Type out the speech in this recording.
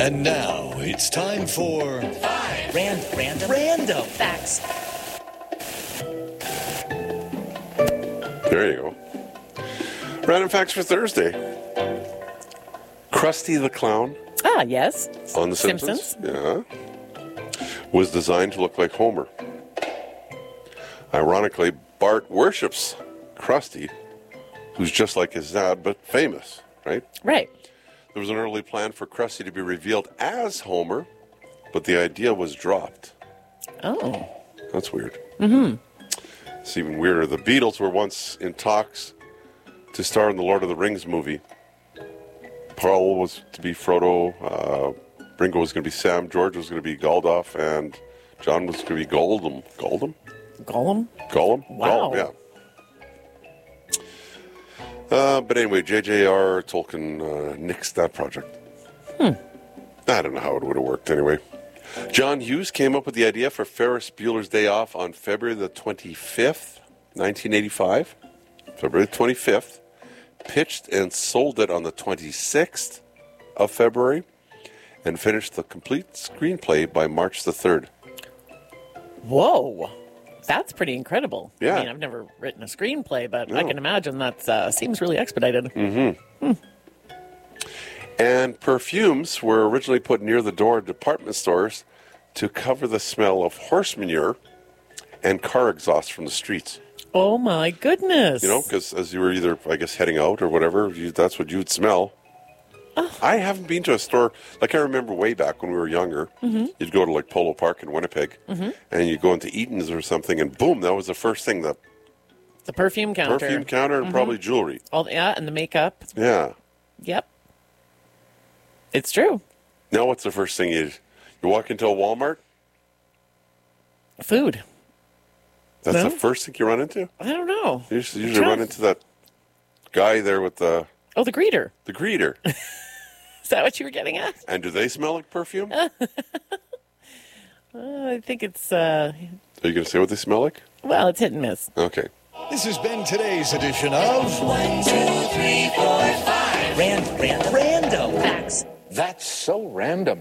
And now it's time for Random Facts. There you go. Random facts for Thursday. Krusty the Clown Ah, yes. on The Simpsons. Yeah. Was designed to look like Homer. Ironically, Bart worships Krusty, who's just like his dad, but famous, right? Right. There was an early plan for Krusty to be revealed as Homer, but the idea was dropped. Oh. That's weird. Mm-hmm. It's even weirder. The Beatles were once in talks to star in the Lord of the Rings movie. Paul was to be Frodo, Ringo was going to be Sam, George was going to be Gandalf, and John was going to be Gollum. Gollum? Gollum? Wow. Gollum, yeah. But anyway, J.J.R. Tolkien nixed that project. I don't know how it would have worked anyway. John Hughes came up with the idea for Ferris Bueller's Day Off on February the 25th, 1985. February the 25th. Pitched and sold it on the 26th of February. And finished the complete screenplay by March the 3rd. Whoa. That's pretty incredible. Yeah. I mean, I've never written a screenplay, but No. I can imagine that seems really expedited. And perfumes were originally put near the door of department stores to cover the smell of horse manure and car exhaust from the streets. Oh, my goodness. You know, because as you were either, I guess, heading out or whatever, that's what you would smell. I haven't been to a store, like I remember way back when we were younger, you'd go to like Polo Park in Winnipeg, and you'd go into Eaton's or something, and boom, that was the first thing, the The perfume counter. perfume counter and probably jewelry. Yeah, and the makeup. Yeah. Yep. It's true. Now what's the first thing you walk into a Walmart? Food. That's No? the first thing you run into? I don't know. You usually run into that guy there with the Oh, the greeter. greeter. Is that what you were getting at? And do they smell like perfume? I think it's, Are you going to say what they smell like? well, it's hit and miss. Okay. This has been today's edition of 1, 2, 3, 4, 5. Random Facts. That's so random.